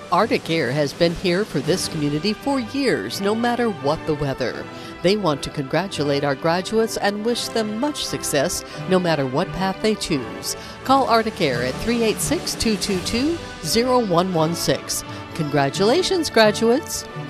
Arctic Air has been here for this community for years, no matter what the weather. They want to congratulate our graduates and wish them much success, no matter what path they choose. Call Arctic Air at 386-222-0116. Congratulations, graduates!